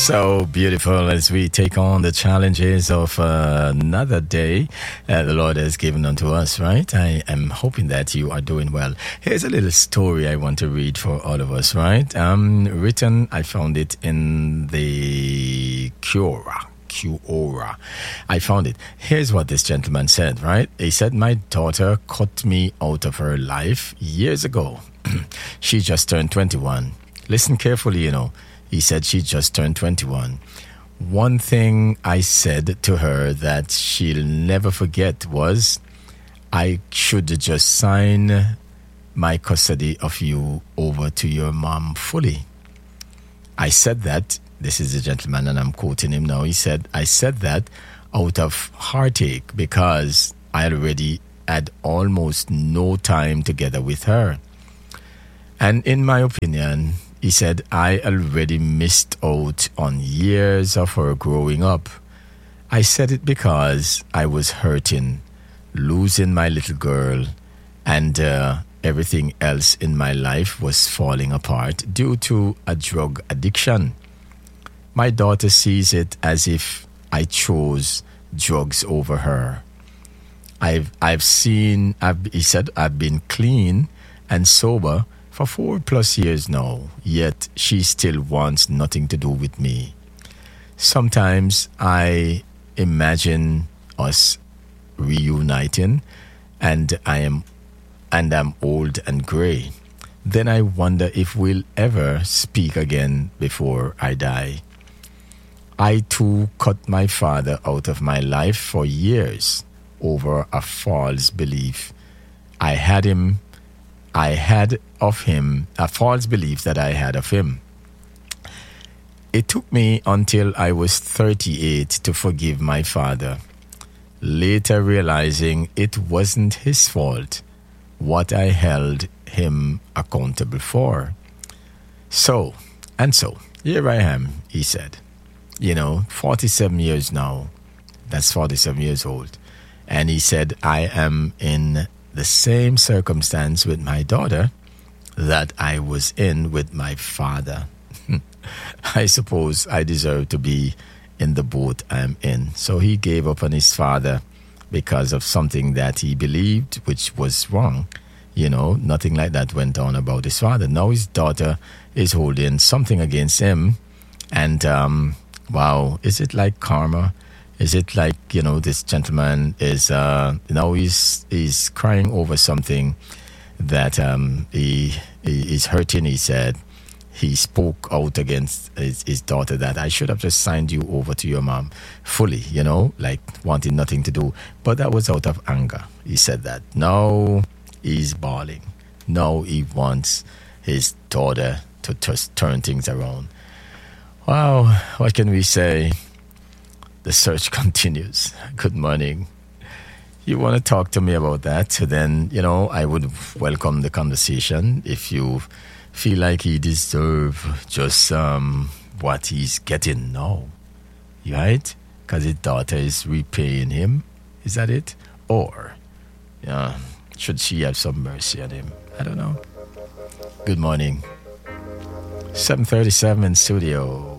So beautiful as we take on the challenges of another day the Lord has given unto us, right? I am hoping that you are doing well. Here's a little story I want to read for all of us, right? Written, I found it in the Quora. I found it. Here's what this gentleman said, right? He said, my daughter cut me out of her life years ago. She just turned 21. Listen carefully, you know. He said she just turned 21. One thing I said to her that she'll never forget was, I should just sign my custody of you over to your mom fully. I said that. This is the gentleman, and I'm quoting him now. He said, I said that out of heartache because I already had almost no time together with her. And in my opinion, he said, I already missed out on years of her growing up. I said it because I was hurting, losing my little girl, and everything else in my life was falling apart due to a drug addiction. My daughter sees it as if I chose drugs over her. He said, I've been clean and sober for 4+ years now, yet she still wants nothing to do with me. Sometimes I imagine us reuniting, and I'm old and gray. Then I wonder if we'll ever speak again before I die. I too cut my father out of my life for years over a false belief I had of him, a false belief that I had of him. It took me until I was 38 to forgive my father, later realizing it wasn't his fault what I held him accountable for. So, here I am, he said. 47 years now. That's 47 years old. And he said, I am in the same circumstance with my daughter that I was in with my father. I suppose I deserve to be in the boat I'm in. So he gave up on his father because of something that he believed, which was wrong. Nothing like that went on about his father. Now his daughter is holding something against him. And, wow, is it like karma? Is it like, this gentleman is, now he's crying over something that he's hurting. He said he spoke out against his daughter that I should have just signed you over to your mom fully, like wanting nothing to do. But that was out of anger. He said that. Now he's bawling. Now he wants his daughter to just turn things around. Wow, what can we say? The search continues. Good morning. You want to talk to me about that? Then, I would welcome the conversation. If you feel like he deserves just what he's getting now, right? Because his daughter is repaying him. Is that it? Or should she have some mercy on him? I don't know. Good morning. 7:37 in studio.